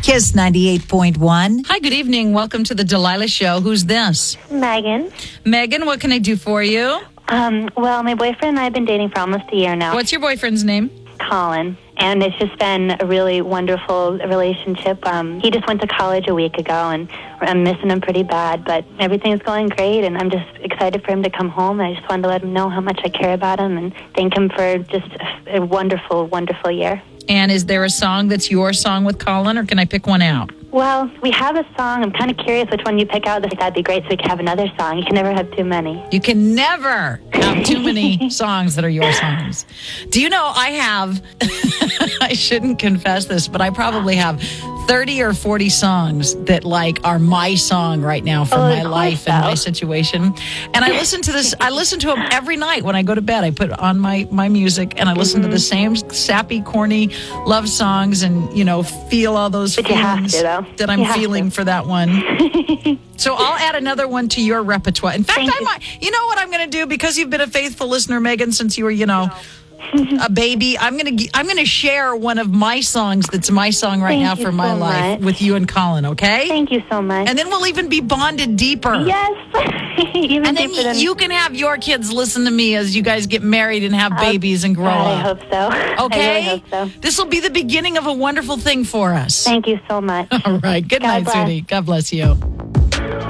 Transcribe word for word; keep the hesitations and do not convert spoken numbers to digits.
Kiss ninety-eight point one. Hi, good evening. Welcome to the Delilah Show. Who's this? Megan. Megan, what can I do for you? Um, well, my boyfriend and I have been dating for almost a year now. What's your boyfriend's name? Colin. And it's just been a really wonderful relationship. Um, he just went to college a week ago, and I'm missing him pretty bad, but everything's going great, and I'm just excited for him to come home. I just wanted to let him know how much I care about him and thank him for just a, a wonderful, wonderful year. And is there a song that's your song with Colin, or can I pick one out? Well, we have a song. I'm kind of curious which one you pick out. That'd be great so we can have another song. You can never have too many. You can never have too many songs that are your songs. Do you know I have, I shouldn't confess this, but I probably have thirty or forty songs that like are my song right now for oh, my life so. and my situation. And I listen to this, I listen to them every night when I go to bed. I put on my, my music and I listen mm-hmm. to the same sappy, corny love songs and, you know, feel all those but feelings you have to, though. that I'm you feeling for that one. So I'll add another one to your repertoire. In fact, Thank I you. might, you know what I'm going to do, because you've been a faithful listener, Megan, since you were, you know, a baby. I'm going to I'm going to share one of my songs that's my song right Thank now you for my so life much. with you and Colin, okay? Thank you so much. And then we'll even be bonded deeper. Yes. Even And then deeper than... you can have your kids listen to me as you guys get married and have babies and grow God, up. I hope so. Okay? I really hope so. This will be the beginning of a wonderful thing for us. Thank you so much. All right. Good God night, bless. sweetie. God bless you.